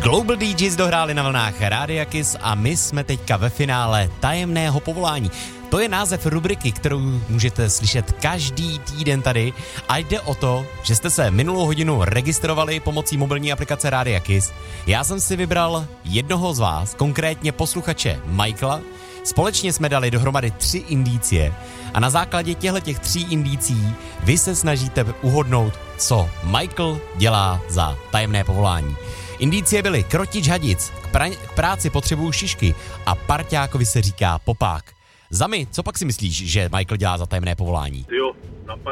Global DJs dohráli na vlnách Rádia Kiss a my jsme teďka ve finále Tajemného povolání. To je název rubriky, kterou můžete slyšet každý týden tady a jde o to, že jste se minulou hodinu registrovali pomocí mobilní aplikace Rádia Kiss. Já jsem si vybral jednoho z vás, konkrétně posluchače Michaela. Společně jsme dali dohromady 3 indicie a na základě těchto 3 indicí vy se snažíte uhodnout, co Michael dělá za tajemné povolání. Indicie byly krotič hadic, k práci potřebuju šišky a parťákovi se říká popák. Zami, co pak si myslíš, že Michael dělá za tajemné povolání? Jo,